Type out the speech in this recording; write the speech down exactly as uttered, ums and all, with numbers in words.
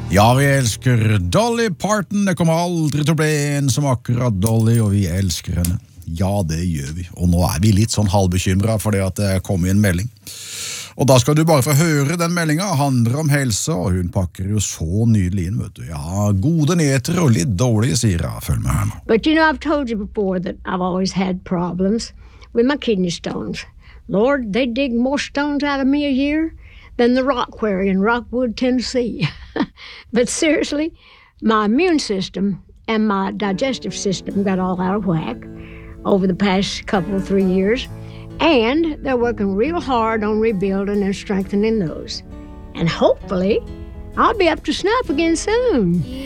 Ja, vi elsker Dolly Parton. Det kommer aldri til å bli en som akkurat Dolly, og vi elsker henne. Ja, det gjør vi. Og nå er vi litt sånn halvbekymret fordi at det kommer en melding. Og da skal du bare få høre den meldingen. Handler om helse, og hun pakker jo så nydelig inn, vet du. Ja, gode nyheter og litt dårlige, sier jeg. Følg med her nå. But you know, I've told you before that I've always had problems with my kidney stones. Lord, they dig more stones out of me a year than the rock quarry in Rockwood, Tennessee. But seriously, my immune system and my digestive system got all out of whack over the past couple of three years, and they're working real hard on rebuilding and strengthening those. And hopefully, I'll be up to snuff again soon.